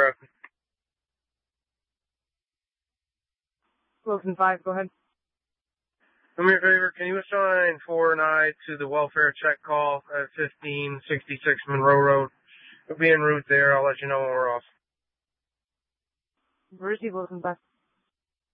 traffic. Wilson 5, go ahead. Do me a favor, can you assign 4 and I to the welfare check call at 1566 Monroe Road? We'll be en route there. I'll let you know when we're off. Receive Wilson 5.